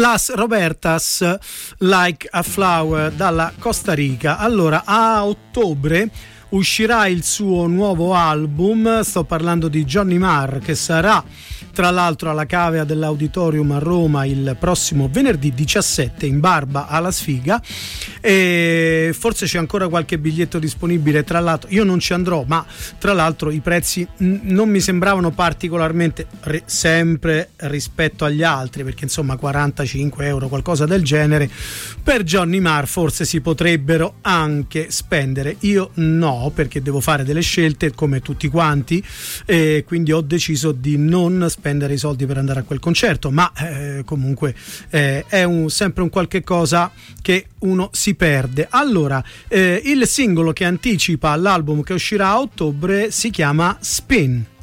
Las Robertas Like a Flower dalla Costa Rica. Allora, a ottobre uscirà il suo nuovo album, sto parlando di Johnny Marr, che sarà tra l'altro alla Cavea dell'Auditorium a Roma il prossimo venerdì 17 in Barba alla Sfiga, e forse c'è ancora qualche biglietto disponibile. Tra l'altro io non ci andrò, ma tra l'altro i prezzi non mi sembravano particolarmente sempre rispetto agli altri, perché insomma 45 euro, qualcosa del genere, per Johnny Marr forse si potrebbero anche spendere. Io no, perché devo fare delle scelte come tutti quanti, e quindi ho deciso di non spendere i soldi per andare a quel concerto, ma comunque è sempre un qualche cosa che uno si perde. Allora, il singolo che anticipa l'album che uscirà a ottobre si chiama Spin.